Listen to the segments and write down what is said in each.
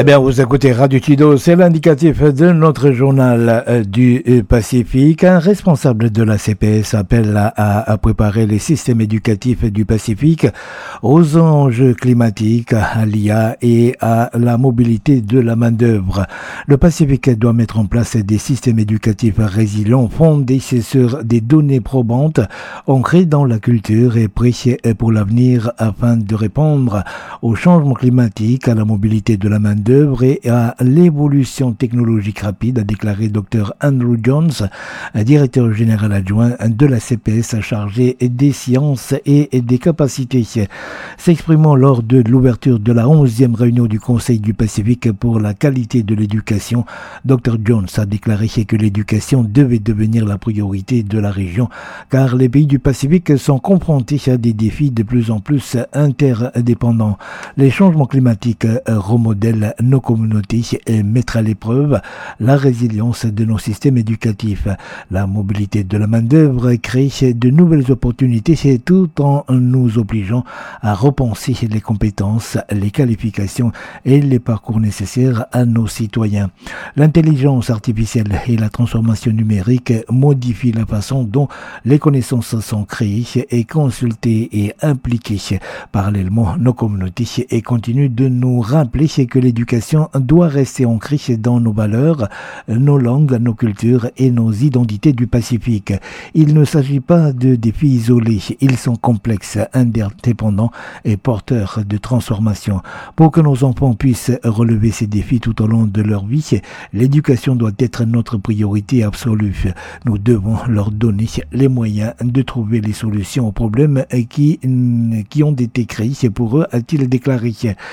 Eh bien, vous écoutez Radio Chido, c'est l'indicatif de notre journal du Pacifique. Un responsable de la CPS appelle à préparer les systèmes éducatifs du Pacifique aux enjeux climatiques, à l'IA et à la mobilité de la main-d'œuvre. Le Pacifique doit mettre en place des systèmes éducatifs résilients fondés sur des données probantes, ancrées dans la culture et prêts pour l'avenir afin de répondre au changement climatique, à la mobilité de la main-d'œuvre et à l'évolution technologique rapide, a déclaré Dr Andrew Jones, directeur général adjoint de la CPS chargé des sciences et des capacités. S'exprimant lors de l'ouverture de la 11e réunion du Conseil du Pacifique pour la qualité de l'éducation, Dr Jones a déclaré que l'éducation devait devenir la priorité de la région, car les pays du Pacifique sont confrontés à des défis de plus en plus interdépendants. Les changements climatiques remodèlent nos communautés et mettent à l'épreuve la résilience de nos systèmes éducatifs. La mobilité de la main-d'œuvre crée de nouvelles opportunités tout en nous obligeant à repenser les compétences, les qualifications et les parcours nécessaires à nos citoyens. L'intelligence artificielle et la transformation numérique modifient la façon dont les connaissances sont créées et consultées et impliquées. Parallèlement, nos communautés et continuent de nous rappeler que l'éducation doit rester ancrée dans nos valeurs, nos langues, nos cultures et nos identités du Pacifique. Il ne s'agit pas de défis isolés, ils sont complexes, interdépendants et porteurs de transformation. Pour que nos enfants puissent relever ces défis tout au long de leur vie, l'éducation doit être notre priorité absolue. Nous devons leur donner les moyens de trouver les solutions aux problèmes qui ont été créés pour eux, a-t-il déclaré.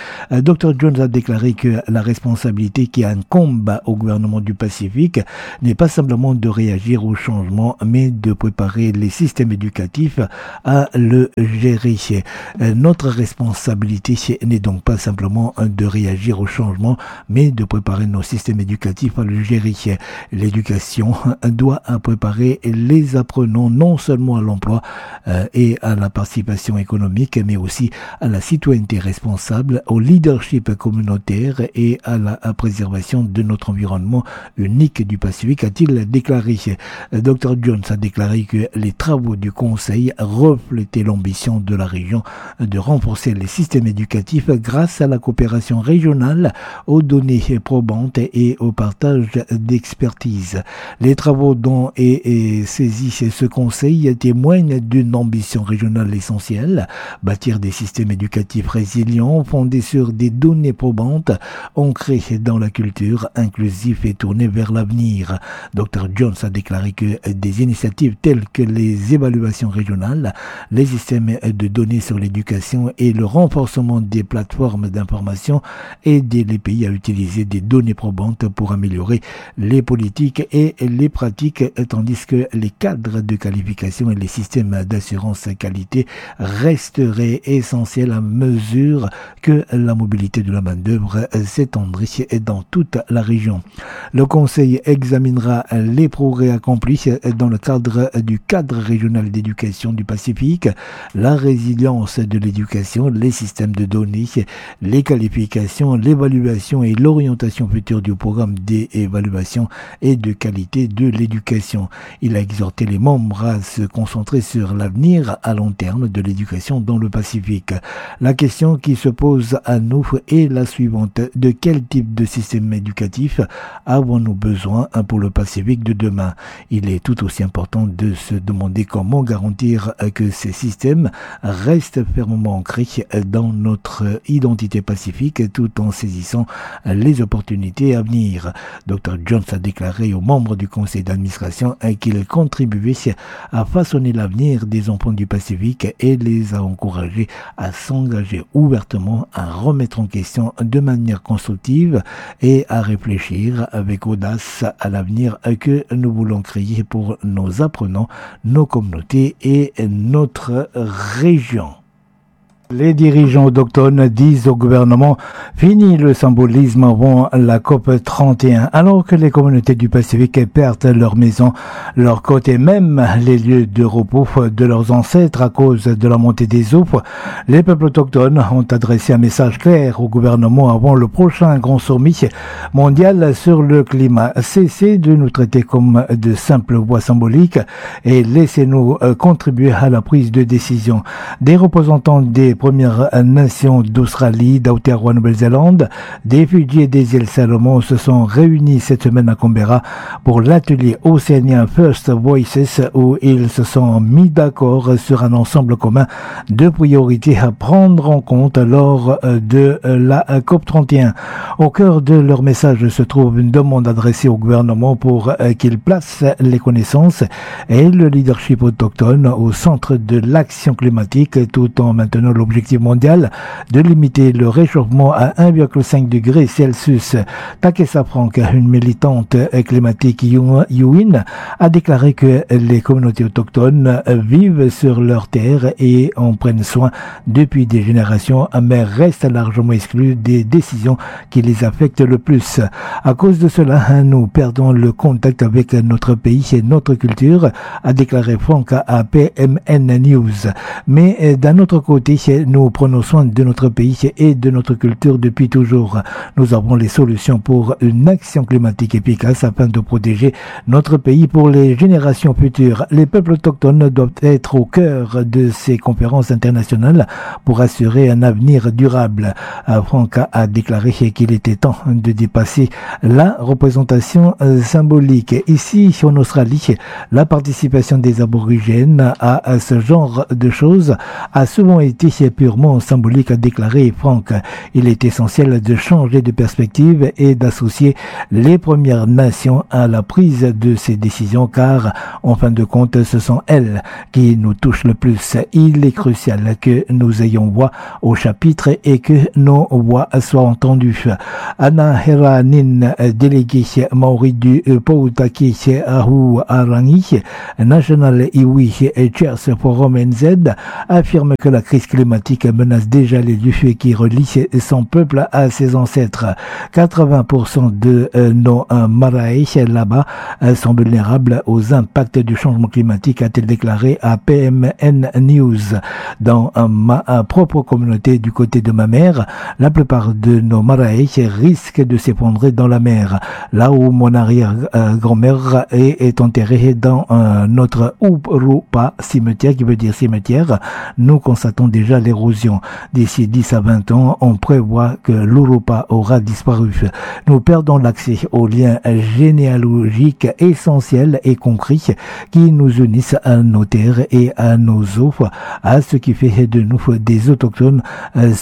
Dr Jones a déclaré que la responsabilité qui incombe au gouvernement du Pacifique n'est pas simplement de réagir au changement, mais de préparer les systèmes éducatifs à le gérer. Notre responsabilité n'est donc pas simplement de réagir au changement, mais de préparer nos systèmes éducatifs à le gérer. L'éducation doit préparer les apprenants non seulement à l'emploi et à la participation économique, mais aussi à la citoyenneté responsable, au leadership communautaire et à la préservation de notre environnement unique du Pacifique, a-t-il déclaré. Dr Jones a déclaré que les travaux du Conseil reflétaient l'ambition de la région de renforcer les systèmes éducatifs grâce à la coopération régionale, aux données probantes et au partage d'expertise. Les travaux dont est saisi ce Conseil témoignent d'une ambition régionale essentielle, bâtir des systèmes éducatifs résilients fondés sur des données probantes, ancrées dans la culture, inclusifs et tournés vers l'avenir. Dr Jones a déclaré que des initiatives telles que les évaluations régionales, les systèmes de données sur l'éducation et le renforcement des plateformes d'information aident les pays à utiliser des données probantes pour améliorer les politiques et les pratiques, tandis que les cadres de qualification et les systèmes d'assurance qualité resteraient essentiels à mesure que la mobilité de la main-d'œuvre s'étendrait dans toute la région. Le Conseil examinera les progrès accomplis dans le cadre du cadre régional d'éducation du Pacifique, la résilience de l'éducation, les systèmes de données, les qualifications, l'évaluation et l'orientation future du programme d'évaluation et de qualité de l'éducation. Il a exhorté les membres à se concentrer sur l'avenir à long terme de l'éducation dans le Pacifique. La question qui se pose à nous est la suivante. De quel type de système éducatif avons-nous besoin pour le Pacifique de demain? Il est tout aussi important de se demander comment garantir que ces systèmes restent fermement ancrés dans notre identité pacifique tout en saisissant les opportunités à venir. Dr Jones a déclaré aux membres du conseil d'administration qu'il contribuait à façonner l'avenir des enfants du Pacifique et les a encouragés à s'engager ouvertement, à remettre en question de manière constructive et à réfléchir avec audace à l'avenir que nous voulons créer pour nos apprenants, nos communautés et notre région. Les dirigeants autochtones disent au gouvernement fini le symbolisme avant la COP 31, alors que les communautés du Pacifique perdent leurs maisons, leurs côtes et même les lieux de repos de leurs ancêtres à cause de la montée des eaux. Les peuples autochtones ont adressé un message clair au gouvernement avant le prochain grand sommet mondial sur le climat. Cessez de nous traiter comme de simples voix symboliques et laissez-nous contribuer à la prise de décision. Des représentants des Premières Nations d'Australie, d'Aotearoa, Nouvelle-Zélande, des Fidji et des îles Salomon se sont réunis cette semaine à Canberra pour l'atelier océanien First Voices où ils se sont mis d'accord sur un ensemble commun de priorités à prendre en compte lors de la COP31. Au cœur de leur message se trouve une demande adressée au gouvernement pour qu'il place les connaissances et le leadership autochtone au centre de l'action climatique tout en maintenant l'objectif mondial de limiter le réchauffement à 1,5 degré Celsius. Takesa Frank, une militante climatique Yuin, a déclaré que les communautés autochtones vivent sur leur terre et en prennent soin depuis des générations, mais restent largement exclus des décisions qui les affectent le plus. À cause de cela, nous perdons le contact avec notre pays et notre culture, a déclaré Frank à PMN News. Mais d'un autre côté, nous prenons soin de notre pays et de notre culture depuis toujours. Nous avons les solutions pour une action climatique efficace afin de protéger notre pays pour les générations futures. Les peuples autochtones doivent être au cœur de ces conférences internationales pour assurer un avenir durable. Frank a déclaré qu'il était temps de dépasser la représentation symbolique. Ici, en Australie, la participation des aborigènes à ce genre de choses a souvent été purement symbolique, a déclaré Frank. Il est essentiel de changer de perspective et d'associer les Premières Nations à la prise de ces décisions car, en fin de compte, ce sont elles qui nous touchent le plus. Il est crucial que nous ayons voix au chapitre et que nos voix soient entendues. Anna Heranin, déléguée maori du Poutaki Ahu Arangi, National Iwi Chairs Forum NZ, affirme que la crise climatique menace déjà les lieux qui relient son peuple à ses ancêtres. 80% de nos marae là-bas sont vulnérables aux impacts du changement climatique, a-t-elle déclaré à PMN News. Dans ma propre communauté du côté de ma mère, la plupart de nos marae risquent de s'effondrer dans la mer. Là où mon arrière-grand-mère est enterrée dans notre Urupa cimetière, qui veut dire cimetière, nous constatons déjà l'érosion. D'ici 10 à 20 ans, on prévoit que l'Urupa aura disparu. Nous perdons l'accès aux liens généalogiques essentiels et concrets qui nous unissent à nos terres et à nos eaux, à ce qui fait de nous des autochtones, à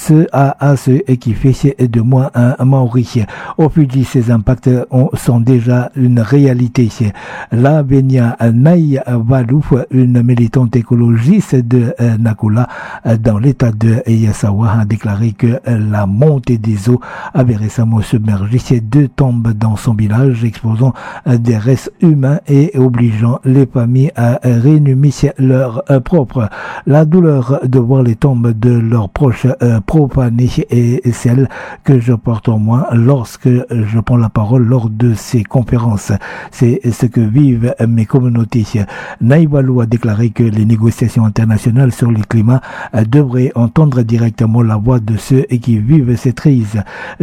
ce qui fait de moi un Maori. Au Fidji, ces impacts sont déjà une réalité. La Benia Nai Valu, une militante écologiste de Nakula, dans l'état de Yasawa, a déclaré que la montée des eaux avait récemment submergé 2 tombes dans son village, exposant des restes humains et obligeant les familles à réinhumer leurs propres. La douleur de voir les tombes de leurs proches profanées est celle que je porte en moi lorsque je prends la parole lors de ces conférences. C'est ce que vivent mes communautés. Naivalu a déclaré que les négociations internationales sur le climat devraient entendre directement la voix de ceux qui vivent cette crise.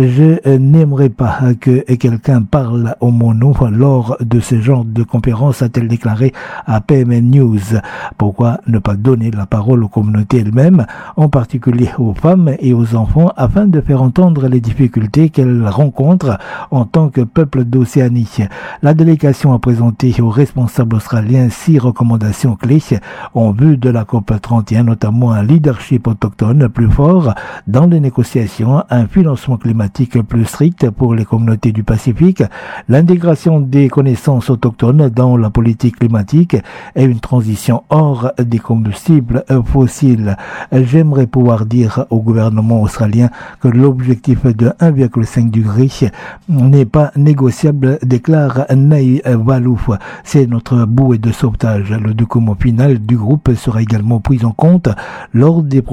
Je n'aimerais pas que quelqu'un parle au mon nom lors de ce genre de conférence, a-t-elle déclaré à PMN News. Pourquoi ne pas donner la parole aux communautés elles-mêmes, en particulier aux femmes et aux enfants, afin de faire entendre les difficultés qu'elles rencontrent en tant que peuple d'Océanie. La délégation a présenté aux responsables australiens 6 recommandations clés en vue de la COP 31, notamment un leadership autochtone plus fort dans les négociations, un financement climatique plus strict pour les communautés du Pacifique, l'intégration des connaissances autochtones dans la politique climatique et une transition hors des combustibles fossiles. J'aimerais pouvoir dire au gouvernement australien que l'objectif de 1,5 degré n'est pas négociable, déclare Naivalu. C'est notre bouée de sauvetage. Le document final du groupe sera également pris en compte lors des prochains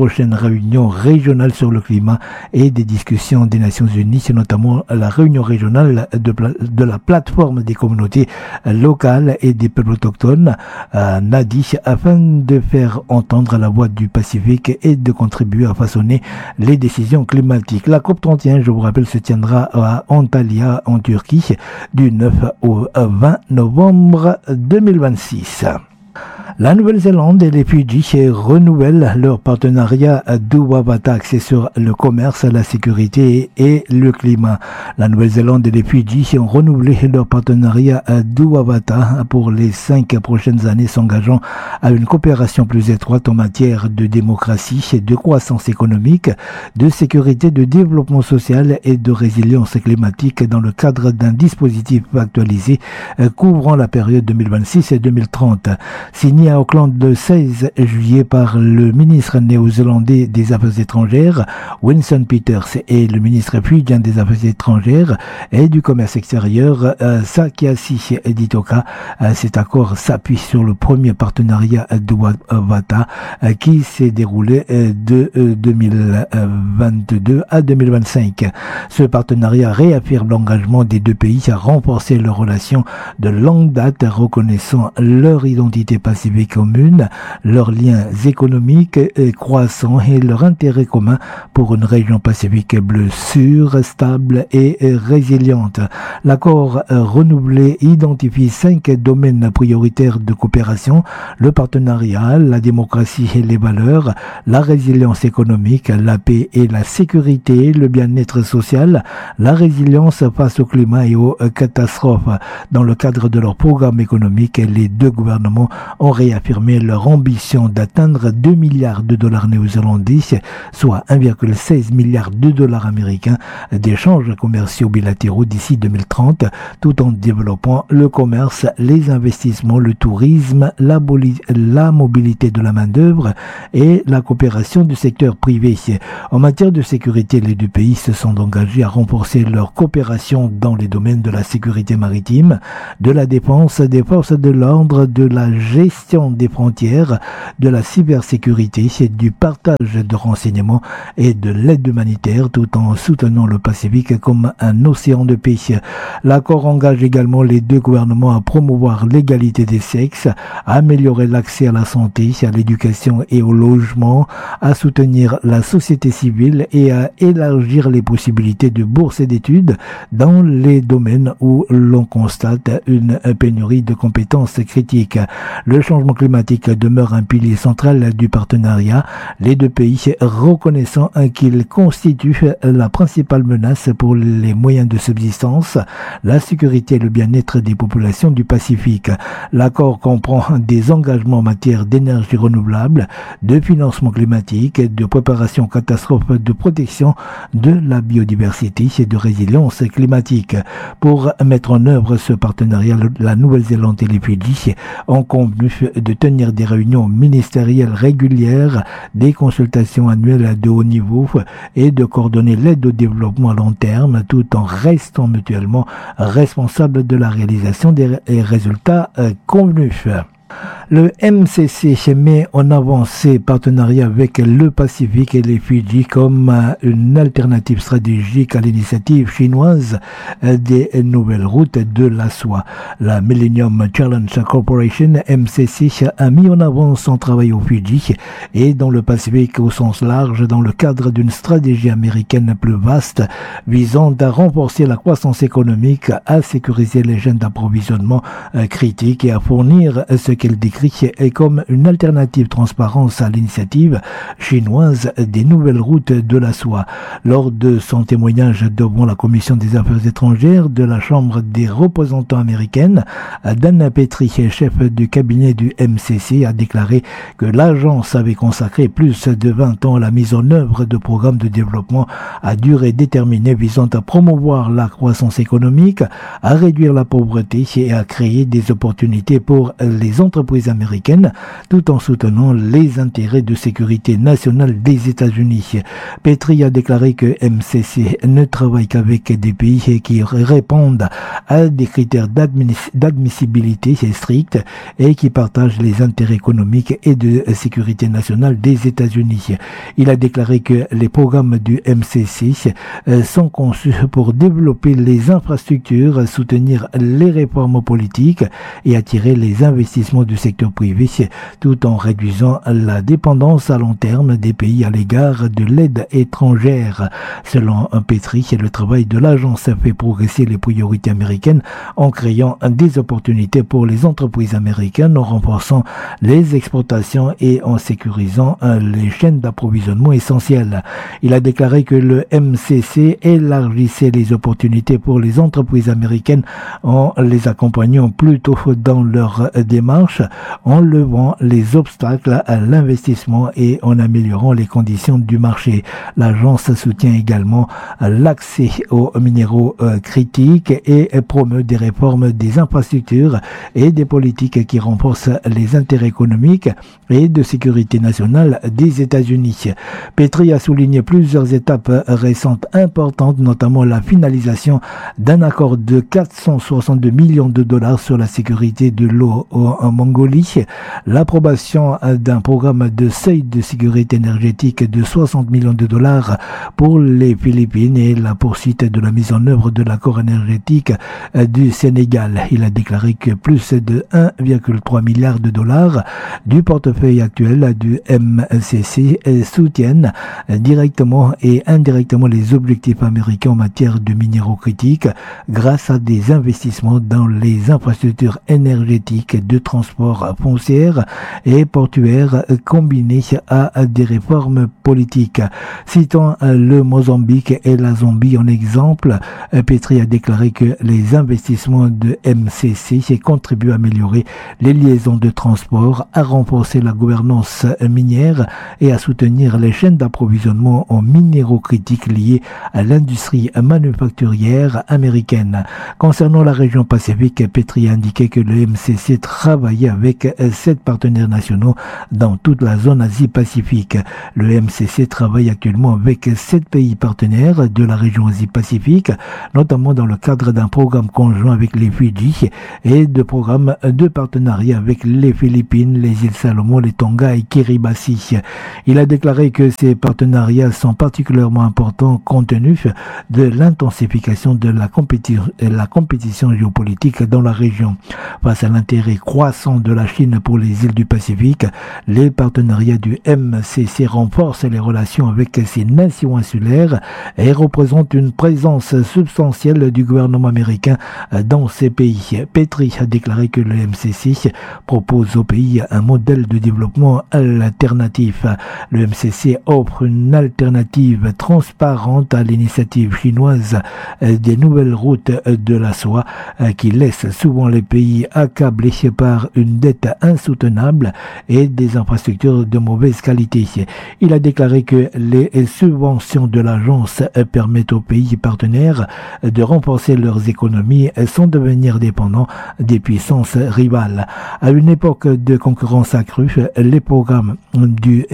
prochaines réunions régionales sur le climat et des discussions des Nations Unies, notamment la réunion régionale de la plateforme des communautés locales et des peuples autochtones, NADI, afin de faire entendre la voix du Pacifique et de contribuer à façonner les décisions climatiques. La COP31, je vous rappelle, se tiendra à Antalya, en Turquie, du 9 au 20 novembre 2026. La Nouvelle-Zélande et les Fidji renouvellent leur partenariat d'Uwavata axé sur le commerce, la sécurité et le climat. La Nouvelle-Zélande et les Fidji ont renouvelé leur partenariat d'Uwavata pour les 5 prochaines années, s'engageant à une coopération plus étroite en matière de démocratie, de croissance économique, de sécurité, de développement social et de résilience climatique dans le cadre d'un dispositif actualisé couvrant la période 2026 et 2030. Signé à Auckland le 16 juillet par le ministre néo-zélandais des Affaires étrangères, Winston Peters, et le ministre fidjien des Affaires étrangères et du Commerce extérieur, Sakiasi Ditoka. Cet accord s'appuie sur le premier partenariat d'Uwavata qui s'est déroulé de 2022 à 2025. Ce partenariat réaffirme l'engagement des deux pays à renforcer leurs relations de longue date, reconnaissant leur identité pacifique commune, leurs liens économiques croissants et leur intérêt commun pour une région pacifique bleue sûre, stable et résiliente. L'accord renouvelé identifie 5 domaines prioritaires de coopération: le partenariat, la démocratie et les valeurs, la résilience économique, la paix et la sécurité, le bien-être social, la résilience face au climat et aux catastrophes. Dans le cadre de leur programme économique, les deux gouvernements ont réaffirmé leur ambition d'atteindre 2 milliards de dollars néo-zélandais, soit 1,16 milliard de dollars américains d'échanges commerciaux bilatéraux d'ici 2030, tout en développant le commerce, les investissements, le tourisme, la mobilité de la main-d'œuvre et la coopération du secteur privé. En matière de sécurité, les deux pays se sont engagés à renforcer leur coopération dans les domaines de la sécurité maritime, de la défense, des forces de l'ordre, de la gestion des frontières, de la cybersécurité, du partage de renseignements et de l'aide humanitaire, tout en soutenant le Pacifique comme un océan de paix. L'accord engage également les deux gouvernements à promouvoir l'égalité des sexes, à améliorer l'accès à la santé, à l'éducation et au logement, à soutenir la société civile et à élargir les possibilités de bourses d'études dans les domaines où l'on constate une pénurie de compétences critiques. Le changement climatique demeure un pilier central du partenariat, les deux pays reconnaissant qu'il constitue la principale menace pour les moyens de subsistance, la sécurité et le bien-être des populations du Pacifique. L'accord comprend des engagements en matière d'énergie renouvelable, de financement climatique, de préparation aux catastrophes, de protection de la biodiversité et de résilience climatique. Pour mettre en œuvre ce partenariat, la Nouvelle-Zélande et les Fidji ont convenu de tenir des réunions ministérielles régulières, des consultations annuelles de haut niveau et de coordonner l'aide au développement à long terme, tout en restant mutuellement responsables de la réalisation des résultats convenus. Le MCC met en avant ses partenariats avec le Pacifique et les Fidji comme une alternative stratégique à l'initiative chinoise des nouvelles routes de la soie. La Millennium Challenge Corporation, MCC, a mis en avant son travail aux Fidji et dans le Pacifique au sens large dans le cadre d'une stratégie américaine plus vaste visant à renforcer la croissance économique, à sécuriser les chaînes d'approvisionnement critiques et à fournir ce qu'elle décrit comme une alternative transparence à l'initiative chinoise des nouvelles routes de la soie. Lors de son témoignage devant la Commission des Affaires étrangères de la Chambre des représentants américaine, Dan Petrie, chef du cabinet du MCC, a déclaré que l'agence avait consacré plus de 20 ans à la mise en œuvre de programmes de développement à durée déterminée visant à promouvoir la croissance économique, à réduire la pauvreté et à créer des opportunités pour les entreprises entreprises américaines tout en soutenant les intérêts de sécurité nationale des États-Unis. Petri a déclaré que MCC ne travaille qu'avec des pays qui répondent à des critères d'admissibilité stricts et qui partagent les intérêts économiques et de sécurité nationale des États-Unis. Il a déclaré que les programmes du MCC sont conçus pour développer les infrastructures, soutenir les réformes politiques et attirer les investissements du secteur privé tout en réduisant la dépendance à long terme des pays à l'égard de l'aide étrangère. Selon Petri, le travail de l'agence fait progresser les priorités américaines en créant des opportunités pour les entreprises américaines, en renforçant les exportations et en sécurisant les chaînes d'approvisionnement essentielles. Il a déclaré que le MCC élargissait les opportunités pour les entreprises américaines en les accompagnant plutôt dans leur démarche, en levant les obstacles à l'investissement et en améliorant les conditions du marché. L'agence soutient également l'accès aux minéraux critiques et promeut des réformes des infrastructures et des politiques qui renforcent les intérêts économiques et de sécurité nationale des États-Unis. Petri a souligné plusieurs étapes récentes importantes, notamment la finalisation d'un accord de 462 millions de dollars sur la sécurité de l'eau en Mongolie, l'approbation d'un programme de seuil de sécurité énergétique de 60 millions de dollars pour les Philippines et la poursuite de la mise en œuvre de l'accord énergétique du Sénégal. Il a déclaré que plus de 1,3 milliard de dollars du portefeuille actuel du MCC soutiennent directement et indirectement les objectifs américains en matière de minéraux critiques grâce à des investissements dans les infrastructures énergétiques, de transport foncière et portuaire combinés à des réformes politiques. Citant le Mozambique et la Zambie en exemple, Petri a déclaré que les investissements de MCC contribuent à améliorer les liaisons de transport, à renforcer la gouvernance minière et à soutenir les chaînes d'approvisionnement en minéraux critiques liés à l'industrie manufacturière américaine. Concernant la région Pacifique, Petri a indiqué que le MCC travaillait avec 7 partenaires nationaux dans toute la zone Asie-Pacifique. Le MCC travaille actuellement avec 7 pays partenaires de la région Asie-Pacifique, notamment dans le cadre d'un programme conjoint avec les Fidji et de programmes de partenariat avec les Philippines, les îles Salomon, les Tonga et Kiribati. Il a déclaré que ces partenariats sont particulièrement importants compte tenu de l'intensification de la compétition géopolitique dans la région. Face à l'intérêt croissant de la Chine pour les îles du Pacifique, les partenariats du MCC renforcent les relations avec ces nations insulaires et représentent une présence substantielle du gouvernement américain dans ces pays. Petri a déclaré que le MCC propose au pays un modèle de développement alternatif. Le MCC offre une alternative transparente à l'initiative chinoise des nouvelles routes de la soie qui laissent souvent les pays accablés par une dette insoutenable et des infrastructures de mauvaise qualité. Il a déclaré que les subventions de l'agence permettent aux pays partenaires de renforcer leurs économies sans devenir dépendants des puissances rivales. À une époque de concurrence accrue, les programmes du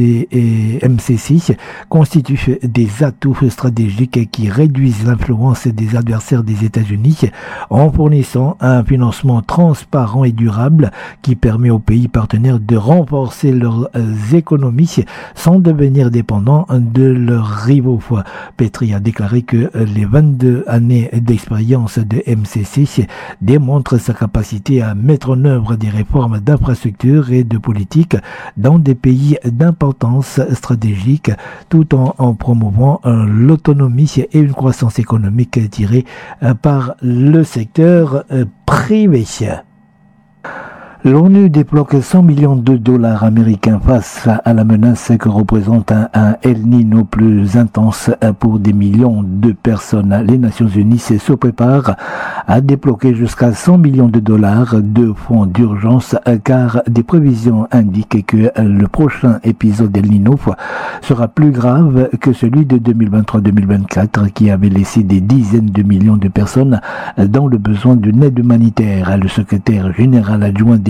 MCC constituent des atouts stratégiques qui réduisent l'influence des adversaires des États-Unis en fournissant un financement transparent et durable qui permet aux pays partenaires de renforcer leurs économies sans devenir dépendants de leurs rivaux. Petri a déclaré que les 22 années d'expérience de MCC démontrent sa capacité à mettre en œuvre des réformes d'infrastructures et de politique dans des pays d'importance stratégique tout en promouvant l'autonomie et une croissance économique tirée par le secteur privé. L'ONU débloque 100 millions de dollars américains face à la menace que représente un El Niño plus intense pour des millions de personnes. Les Nations Unies se préparent à débloquer jusqu'à 100 millions de dollars de fonds d'urgence car des prévisions indiquent que le prochain épisode d'El Niño sera plus grave que celui de 2023-2024 qui avait laissé des dizaines de millions de personnes dans le besoin d'une aide humanitaire. Le secrétaire général adjoint des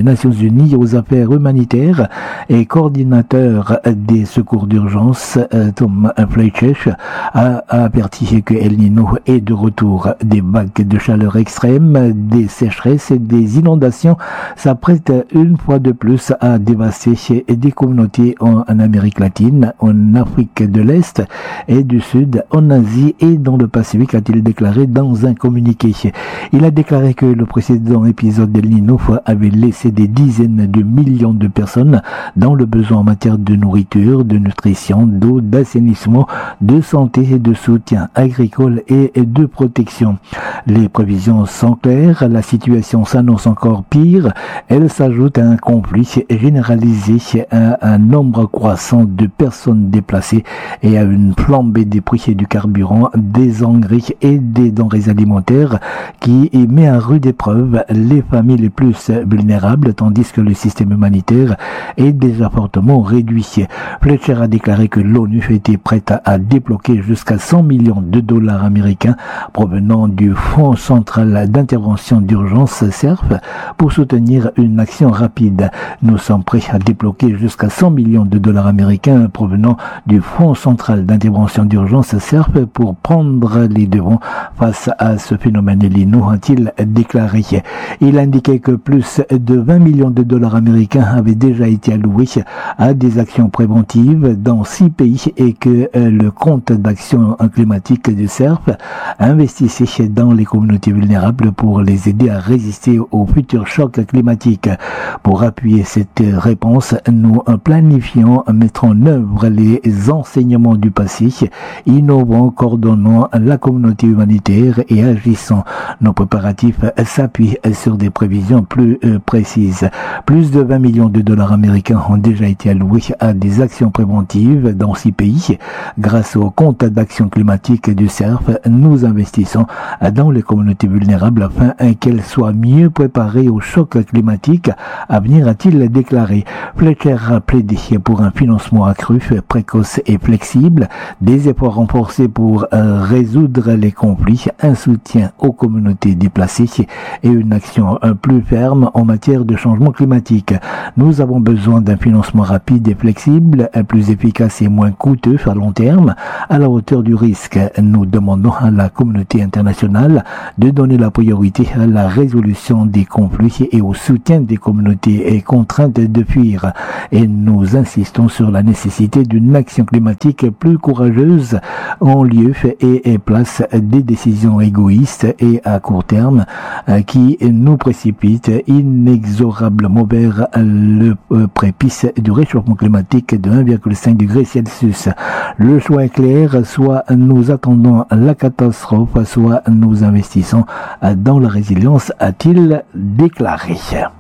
Nations Unies aux affaires humanitaires et coordinateur des secours d'urgence, Tom Fleischer, a averti que El Niño est de retour. Des vagues de chaleur extrême, des sécheresses et des inondations s'apprêtent une fois de plus à dévaster des communautés en Amérique latine, en Afrique de l'Est et du Sud, en Asie et dans le Pacifique, a-t-il déclaré dans un communiqué. Il a déclaré que le précédent épisode d'El Niño avait laissé des dizaines de millions de personnes dans le besoin en matière de nourriture, de nutrition, d'eau, d'assainissement, de santé et de soutien agricole et de protection. Les prévisions sont claires, la situation s'annonce encore pire. Elle s'ajoute à un conflit généralisé, à un nombre croissant de personnes déplacées et à une flambée des prix du carburant, des engrais et des denrées alimentaires qui met à rude épreuve les familles les plus vulnérables, tandis que le système humanitaire est déjà fortement réduit. Fletcher a déclaré que l'ONU était prête à débloquer jusqu'à 100 millions de dollars américains provenant du Fonds central d'intervention d'urgence CERF pour soutenir une action rapide. Nous sommes prêts à débloquer jusqu'à 100 millions de dollars américains provenant du Fonds central d'intervention d'urgence CERF pour prendre les devants face à ce phénomène El Niño, a-t-il déclaré. Il indiquait que plus de 20 millions de dollars américains avaient déjà été alloués à des actions préventives dans 6 pays et que le compte d'action climatique du CERF investissait dans les communautés vulnérables pour les aider à résister aux futurs chocs climatiques. Pour appuyer cette réponse, nous planifions mettre en œuvre les enseignements du passé, innovant, coordonnant la communauté humanitaire et agissant. Nos préparatifs s'appuient sur des prévisions plus précises. Plus de 20 millions de dollars américains ont déjà été alloués à des actions préventives dans 6 pays. Grâce au compte d'action climatique du CERF, nous investissons dans les communautés vulnérables afin qu'elles soient mieux préparées aux chocs climatiques à venir, a-t-il déclaré. Fletcher a plaidé pour un financement accru, précoce et flexible, des efforts renforcés pour résoudre les conflits, un soutien aux communautés déplacées et une action plus ferme en matière de changement climatique. Nous avons besoin d'un financement rapide et flexible, plus efficace et moins coûteux à long terme, à la hauteur du risque. Nous demandons à la communauté internationale de donner la priorité à la résolution des conflits et au soutien des communautés contraintes de fuir. Et nous insistons sur la nécessité d'une action climatique plus courageuse en lieu et place des décisions égoïstes et à court terme qui nous précipitent inexorablement vers le prépice du réchauffement climatique de 1,5 degré Celsius. Le choix est clair, soit nous attendons la catastrophe, soit nous investissons dans la résilience, a-t-il déclaré.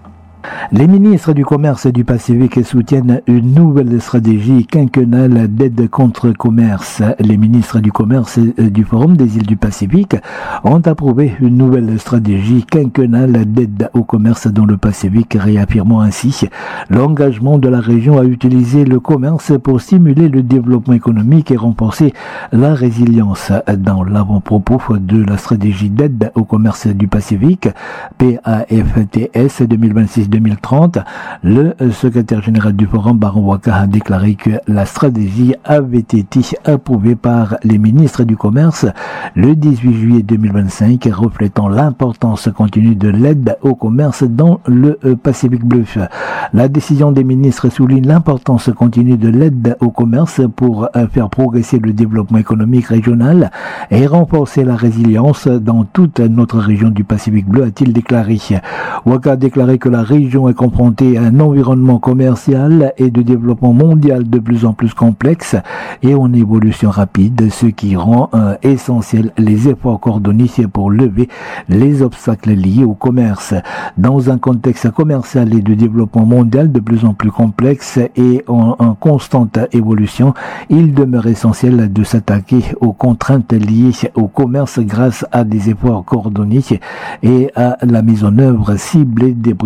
Les ministres du commerce du Pacifique soutiennent une nouvelle stratégie quinquennale d'aide contre commerce. Les ministres du commerce du Forum des îles du Pacifique ont approuvé une nouvelle stratégie quinquennale d'aide au commerce dans le Pacifique, réaffirmant ainsi l'engagement de la région à utiliser le commerce pour stimuler le développement économique et renforcer la résilience. Dans l'avant-propos de la stratégie d'aide au commerce du Pacifique, PAFTS 2026-2030, le secrétaire général du Forum, Baron Waka, a déclaré que la stratégie avait été approuvée par les ministres du Commerce le 18 juillet 2025, reflétant l'importance continue de l'aide au commerce dans le Pacifique bleu. La décision des ministres souligne l'importance continue de l'aide au commerce pour faire progresser le développement économique régional et renforcer la résilience dans toute notre région du Pacifique bleu, a-t-il déclaré. Waka a déclaré que la région est confrontée à un environnement commercial et de développement mondial de plus en plus complexe et en évolution rapide, ce qui rend essentiel les efforts coordonnés pour lever les obstacles liés au commerce. Dans un contexte commercial et de développement mondial de plus en plus complexe et en constante évolution, il demeure essentiel de s'attaquer aux contraintes liées au commerce grâce à des efforts coordonnés et à la mise en œuvre ciblée des priorités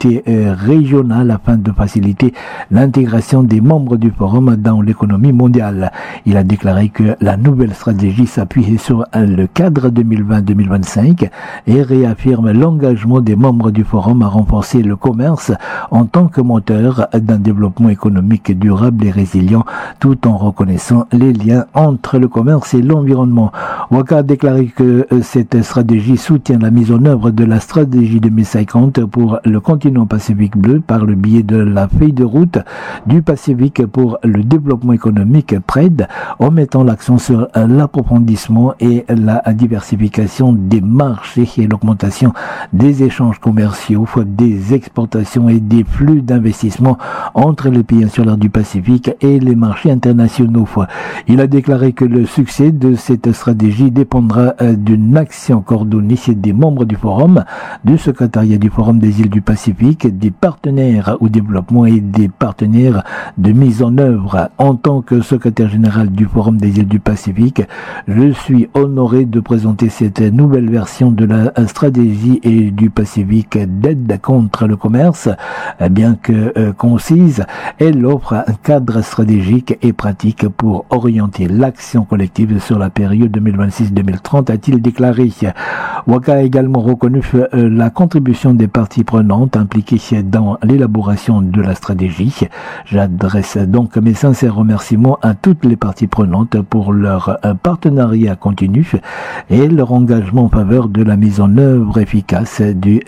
communautés régionales afin de faciliter l'intégration des membres du forum dans l'économie mondiale. Il a déclaré que la nouvelle stratégie s'appuie sur le cadre 2020-2025 et réaffirme l'engagement des membres du forum à renforcer le commerce en tant que moteur d'un développement économique durable et résilient, tout en reconnaissant les liens entre le commerce et l'environnement. Waka a déclaré que cette stratégie soutient la mise en œuvre de la stratégie 2050 pour le continent Pacifique bleu par le biais de la feuille de route du Pacifique pour le développement économique PRED, en mettant l'accent sur l'approfondissement et la diversification des marchés et l'augmentation des échanges commerciaux, des exportations et des flux d'investissement entre les pays insulaires du Pacifique et les marchés internationaux. Il a déclaré que le succès de cette stratégie dépendra d'une action coordonnée des membres du forum, du secrétariat du forum des îles du Pacifique, des partenaires au développement et des partenaires de mise en œuvre. En tant que secrétaire général du forum des îles du Pacifique, je suis honoré de présenter cette nouvelle version de la stratégie et du Pacifique d'aide contre le commerce. Bien que concise, elle offre un cadre stratégique et pratique pour orienter l'action collective sur la période 2026-2030, a-t-il déclaré. Waka a également reconnu la contribution des parties prenantes impliquées dans l'élaboration de la stratégie. J'adresse donc mes sincères remerciements à toutes les parties prenantes pour leur partenariat continu et leur engagement en faveur de la mise en œuvre efficace du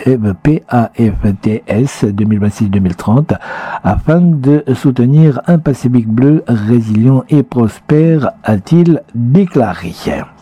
PAFTS 2026-2030 afin de soutenir un Pacifique bleu résilient et prospère, a-t-il déclaré.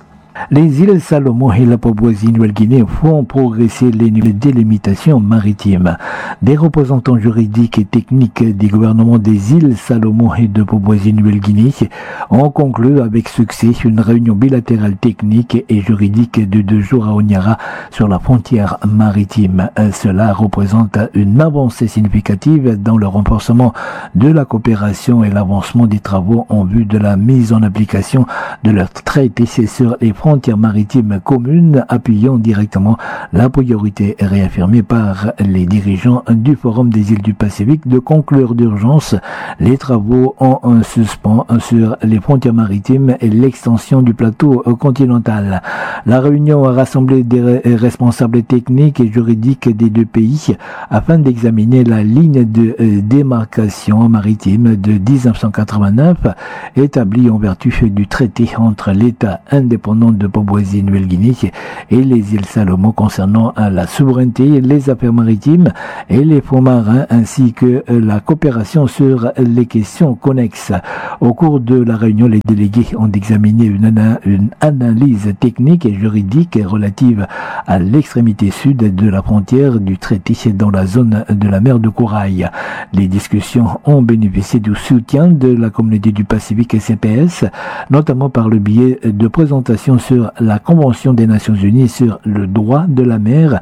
Les îles Salomon et la Papouasie-Nouvelle-Guinée font progresser les délimitations maritimes. Des représentants juridiques et techniques des gouvernements des îles Salomon et de Papouasie-Nouvelle-Guinée ont conclu avec succès une réunion bilatérale technique et juridique de 2 jours à Honiara sur la frontière maritime. Cela représente une avancée significative dans le renforcement de la coopération et l'avancement des travaux en vue de la mise en application de leur traité sur les frontières maritimes communes, appuyant directement la priorité réaffirmée par les dirigeants du Forum des îles du Pacifique de conclure d'urgence les travaux en suspens sur les frontières maritimes et l'extension du plateau continental. La réunion a rassemblé des responsables techniques et juridiques des 2 pays afin d'examiner la ligne de démarcation maritime de 1989 établie en vertu du traité entre l'État indépendant de Papouasie-Nouvelle-Guinée et les îles Salomon concernant la souveraineté, les affaires maritimes et les fonds marins ainsi que la coopération sur les questions connexes. Au cours de la réunion, les délégués ont examiné une analyse technique et juridique relative à l'extrémité sud de la frontière du traité dans la zone de la mer de Corail. Les discussions ont bénéficié du soutien de la communauté du Pacifique et CPS, notamment par le biais de présentations sur la Convention des Nations Unies sur le droit de la mer,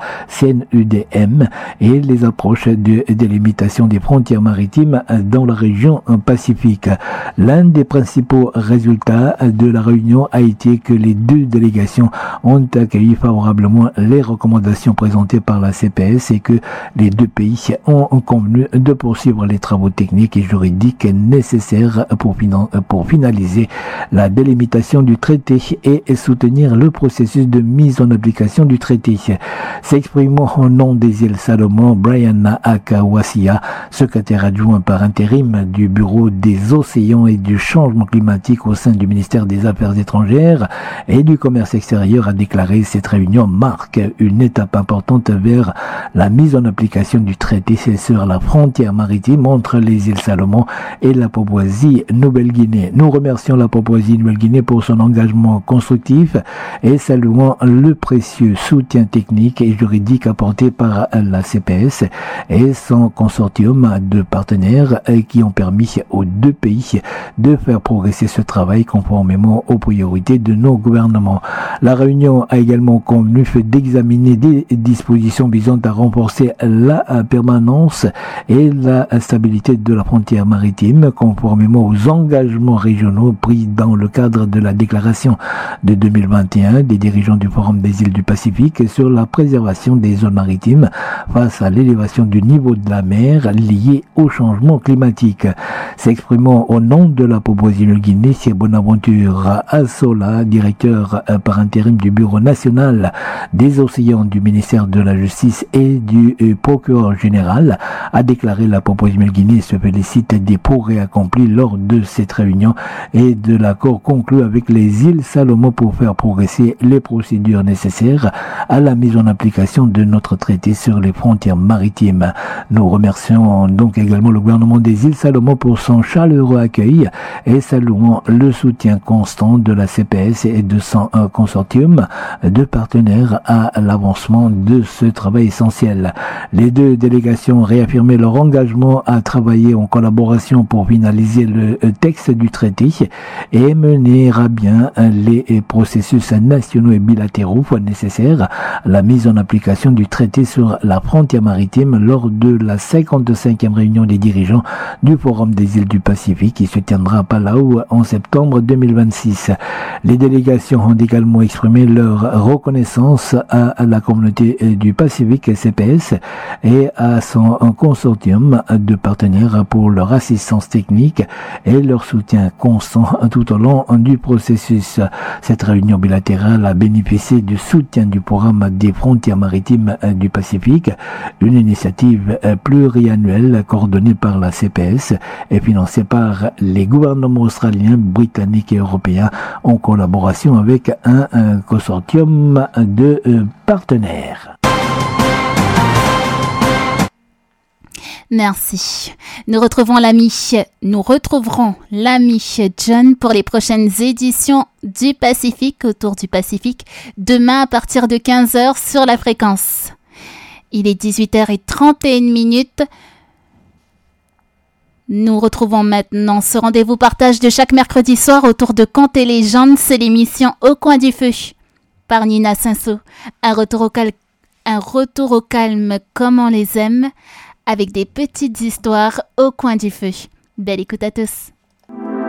CNUDM, et les approches de délimitation des frontières maritimes dans la région Pacifique. L'un des principaux résultats de la réunion a été que les 2 délégations ont accueilli favorablement les recommandations présentées par la CPS et que les 2 pays ont convenu de poursuivre les travaux techniques et juridiques nécessaires pour finaliser la délimitation du traité et soutenir le processus de mise en application du traité. S'exprimant au nom des îles Salomon, Brian Akawasia, secrétaire adjoint par intérim du Bureau des océans et du changement climatique au sein du ministère des Affaires étrangères et du commerce extérieur, a déclaré: cette réunion marque une étape importante vers la mise en application du traité sur la frontière maritime entre les îles Salomon et la Papouasie-Nouvelle-Guinée. Nous remercions la Papouasie-Nouvelle-Guinée pour son engagement constructif et saluant le précieux soutien technique et juridique apporté par la CPS et son consortium de partenaires qui ont permis aux 2 pays de faire progresser ce travail conformément aux priorités de nos gouvernements. La réunion a également convenu d'examiner des dispositions visant à renforcer la permanence et la stabilité de la frontière maritime conformément aux engagements régionaux pris dans le cadre de la déclaration de 2021 des dirigeants du Forum des îles du Pacifique sur la préservation des zones maritimes face à l'élévation du niveau de la mer liée au changement climatique. S'exprimant au nom de la Papouasie-Nouvelle-Guinée, c'est Bonaventure Assola, directeur par intérim du Bureau national des océans du ministère de la Justice et du procureur général, a déclaré la Papouasie-Nouvelle-Guinée se félicite des progrès accomplis lors de cette réunion et de l'accord conclu avec les îles Salomon pour faire progresser les procédures nécessaires à la mise en application de notre traité sur les frontières maritimes. Nous remercions donc également le gouvernement des îles Salomon pour son chaleureux accueil et saluons le soutien constant de la CPS et de son consortium de partenaires à l'avancement de ce travail essentiel. Les deux délégations réaffirmaient leur engagement à travailler en collaboration pour finaliser le texte du traité et mener à bien les processus nationaux et bilatéraux nécessaires à la mise en application du traité sur la frontière maritime lors de la 55e réunion des dirigeants du Forum des îles du Pacifique qui se tiendra à Palau en septembre 2026. Les délégations ont également exprimé leur reconnaissance à la communauté du Pacifique CPS et à son consortium de partenaires pour leur assistance technique et leur soutien constant tout au long du processus. Cette réunion bilatérale a bénéficié du soutien du programme des frontières maritimes du Pacifique, une initiative pluriannuelle coordonnée par la CPS et financée par les gouvernements australiens, britanniques et européens en collaboration avec un consortium de partenaires. Merci. Nous retrouverons l'ami John pour les prochaines éditions du Pacifique, autour du Pacifique, demain à partir de 15h sur la fréquence. Il est 18h31. Nous retrouvons maintenant ce rendez-vous partage de chaque mercredi soir autour de Contes et légendes. C'est l'émission Au coin du feu par Nina Cinceau. Un retour au calme comme on les aime, avec des petites histoires au coin du feu. Belle écoute à tous.